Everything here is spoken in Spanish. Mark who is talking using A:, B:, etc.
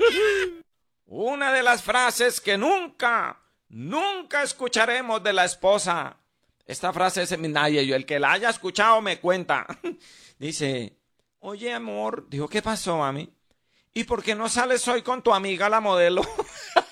A: Una de las frases que nunca escucharemos de la esposa. Esta frase es seminaria, yo el que la haya escuchado me cuenta. Dice, oye amor, dijo, ¿qué pasó, mami? ¿Y por qué no sales hoy con tu amiga la modelo?